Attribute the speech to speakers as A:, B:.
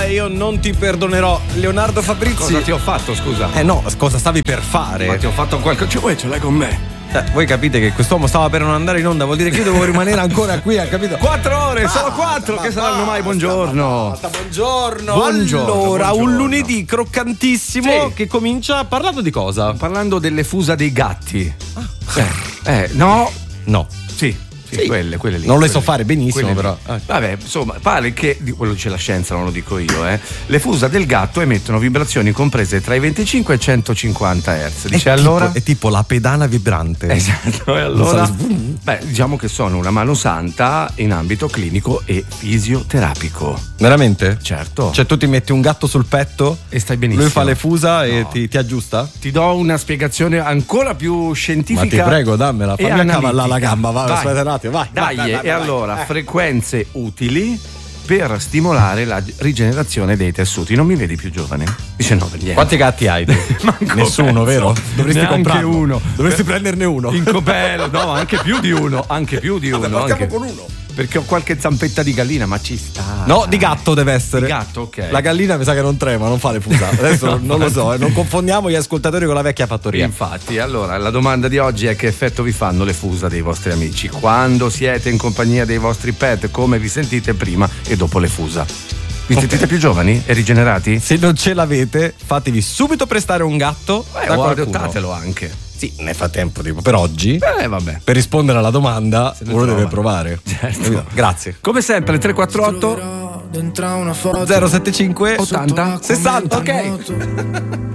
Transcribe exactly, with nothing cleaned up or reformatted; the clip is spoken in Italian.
A: e io non ti perdonerò. Leonardo Fabrizi.
B: Cosa ti ho fatto, scusa?
A: Eh no, cosa stavi per fare?
B: Ma ti ho fatto qualcosa. Cioè, ce l'hai con me?
A: Eh, voi capite che quest'uomo stava per non andare in onda, vuol dire che io devo rimanere ancora qui, ha capito?
B: Quattro ore,
A: Basta,
B: solo quattro, che saranno mai?
A: basta,
B: Buongiorno.
A: basta, buongiorno.
B: Buongiorno.
A: Allora,
B: buongiorno.
A: un lunedì croccantissimo
B: Sì.
A: che comincia parlando di cosa?
B: Parlando delle fusa dei gatti.
A: Ah.
B: Eh, eh, no.
A: No.
B: Sì. Sì,
A: Sì.
B: quelle, quelle lì.
A: Non le
B: quelle
A: so
B: lì.
A: fare benissimo,
B: Quelle
A: però.
B: lì.
A: Eh.
B: Vabbè, insomma, pare che, di quello dice la scienza, non lo dico io, eh. Le fusa del gatto emettono vibrazioni comprese tra i venticinque e i centocinquanta hertz. Dice
A: È
B: allora.
A: tipo, è tipo la pedana vibrante.
B: Esatto, e allora. Beh, diciamo che sono una mano santa in ambito clinico e fisioterapico.
A: Veramente?
B: Certo.
A: Cioè tu ti metti un gatto sul petto
B: E stai benissimo.
A: lui fa le fusa
B: No.
A: e ti, ti aggiusta?
B: Ti do una spiegazione ancora più scientifica.
A: Ma ti prego, dammela,
B: e
A: fammi
B: analitica.
A: accavallare la gamba, vai,
B: Vai.
A: aspetta un attimo, vai.
B: Dai,
A: vai, vai, vai,
B: e
A: vai.
B: allora,
A: Eh.
B: frequenze utili per stimolare la rigenerazione dei tessuti. Non mi vedi più giovane? Dice no, per niente.
A: Quanti gatti hai tu?
B: Manco
A: Nessuno,
B: penso.
A: vero? Dovresti
B: Neanche
A: comprarlo.
B: uno.
A: Dovresti
B: Per-
A: prenderne uno.
B: In copello, no, anche più di uno, anche più di uno.
A: Vabbè, partiamo
B: anche-
A: con uno.
B: Perché ho qualche zampetta di gallina, ma ci sta.
A: No, di gatto deve essere.
B: Di gatto, ok.
A: La gallina mi sa che non trema, non fa le fusa. Adesso
B: No,
A: non lo so, eh, non confondiamo gli ascoltatori con la vecchia fattoria.
B: Infatti, allora la domanda di oggi è: che effetto vi fanno le fusa dei vostri amici? Quando siete in compagnia dei vostri pet, come vi sentite prima e dopo le fusa? Vi
A: Ok.
B: sentite più giovani e rigenerati?
A: Se non ce l'avete, fatevi subito prestare un gatto
B: Eh,
A: da
B: o
A: qualcuno.
B: adottatelo anche.
A: Sì, nel frattempo, tipo, per oggi,
B: Eh, vabbè.
A: per rispondere alla domanda,
B: ne
A: uno
B: trova.
A: deve provare.
B: Certo.
A: Grazie.
B: Come sempre, tre quattro otto
C: Dentro una foto
A: zero sette cinque
B: ottanta
A: sessanta.
B: Ok.